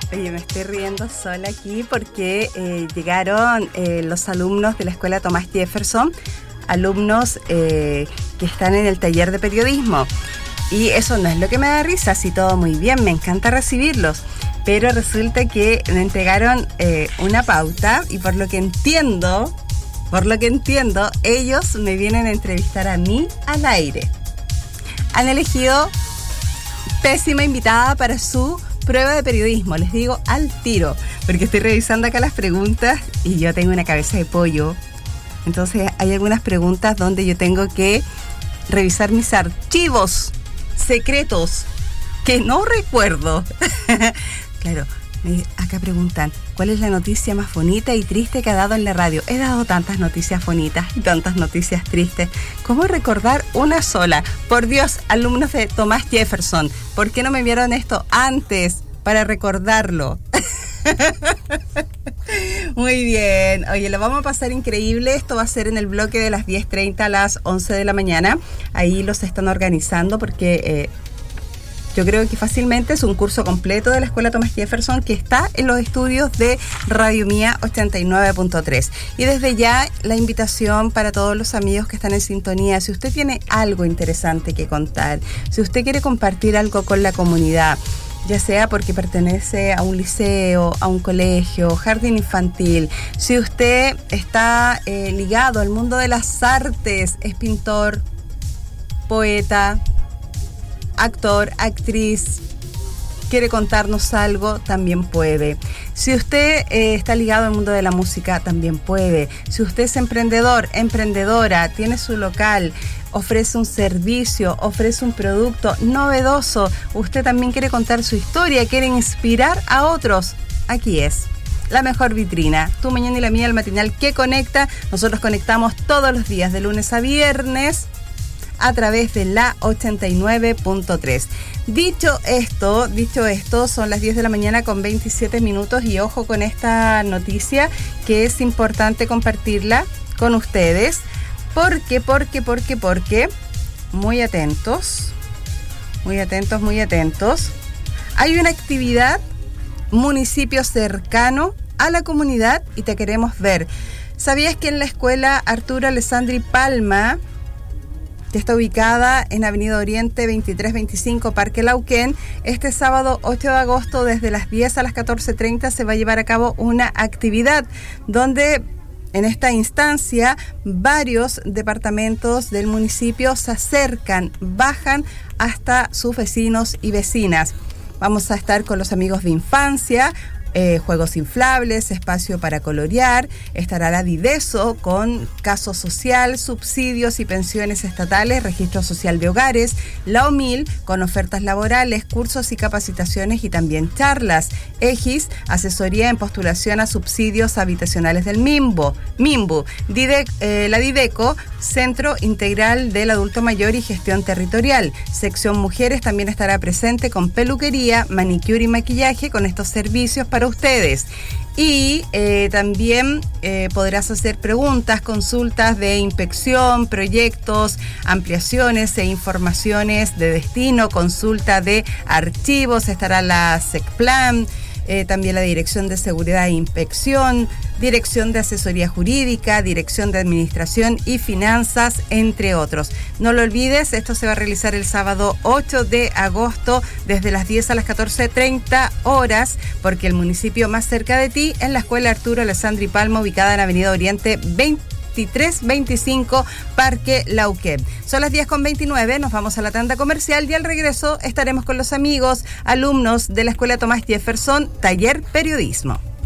Oye, me estoy riendo sola aquí porque llegaron los alumnos de la Escuela Thomas Jefferson, alumnos que están en el taller de periodismo. Y eso no es lo que me da risa, así todo muy bien, me encanta recibirlos. Pero resulta que me entregaron una pauta y por lo que entiendo, ellos me vienen a entrevistar a mí al aire. Han elegido pésima invitada para su prueba de periodismo, les digo al tiro, porque estoy revisando acá las preguntas y yo tengo una cabeza de pollo. Entonces hay algunas preguntas donde yo tengo que revisar mis archivos secretos que no recuerdo. Claro, acá preguntan, ¿cuál es la noticia más bonita y triste que ha dado en la radio? He dado tantas noticias bonitas y tantas noticias tristes. ¿Cómo recordar una sola? Por Dios, alumnos de Thomas Jefferson, ¿por qué no me enviaron esto antes para recordarlo? Muy bien. Oye, lo vamos a pasar increíble. Esto va a ser en el bloque de las 10:30 a las 11 de la mañana. Ahí los están organizando porque yo creo que fácilmente es un curso completo de la Escuela Thomas Jefferson que está en los estudios de Radio Mía 89.3. Y desde ya la invitación para todos los amigos que están en sintonía. Si usted tiene algo interesante que contar, si usted quiere compartir algo con la comunidad, ya sea porque pertenece a un liceo, a un colegio, jardín infantil, si usted está ligado al mundo de las artes, es pintor, poeta, actor, actriz, quiere contarnos algo, también puede. Si usted está ligado al mundo de la música, también puede. Si usted es emprendedor, emprendedora, tiene su local, ofrece un servicio, ofrece un producto novedoso, usted también quiere contar su historia, quiere inspirar a otros, aquí es la mejor vitrina, tu mañana y la mía, el matinal que conecta. Nosotros conectamos todos los días, de lunes a viernes, a través de la 89.3. Dicho esto, son las 10 de la mañana con 27 minutos y ojo con esta noticia que es importante compartirla con ustedes. Porque, muy atentos. Hay una actividad, municipio cercano a la comunidad y te queremos ver. ¿Sabías que en la escuela Arturo Alessandri Palma, que está ubicada en Avenida Oriente 2325, Parque Lauquén, este sábado 8 de agosto desde las 10 a las 14:30 se va a llevar a cabo una actividad donde en esta instancia varios departamentos del municipio se acercan, bajan hasta sus vecinos y vecinas. Vamos a estar con los amigos de infancia, juegos inflables, espacio para colorear, estará la Dideso con caso social, subsidios y pensiones estatales, registro social de hogares, la OMIL con ofertas laborales, cursos y capacitaciones y también charlas, EGIS, asesoría en postulación a subsidios habitacionales del MIMBU, la Dideco, Centro Integral del Adulto Mayor y Gestión Territorial, sección Mujeres también estará presente con peluquería, manicure y maquillaje con estos servicios para ustedes. Y también podrás hacer preguntas, consultas de inspección, proyectos, ampliaciones e informaciones de destino, consulta de archivos, estará la SECPLAN, también la Dirección de Seguridad e Inspección, Dirección de Asesoría Jurídica, Dirección de Administración y Finanzas, entre otros. No lo olvides, esto se va a realizar el sábado 8 de agosto desde las 10 a las 14:30 horas, porque el municipio más cerca de ti es la Escuela Arturo Alessandri Palma, ubicada en Avenida Oriente 2325, Parque Lauquén. Son las 10:29, nos vamos a la tanda comercial y al regreso estaremos con los amigos, alumnos de la Escuela Thomas Jefferson, Taller Periodismo.